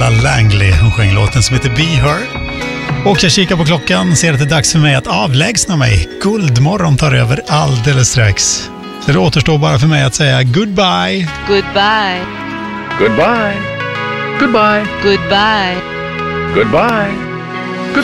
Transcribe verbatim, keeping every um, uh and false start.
Langley. Hon sjöng låten som heter Be Her. Och jag kikar på klockan, ser att det är dags för mig att avlägsna mig. Guldmorgon tar över alldeles strax. Så det återstår bara för mig att säga goodbye. Goodbye. Goodbye. Goodbye. Goodbye. Goodbye.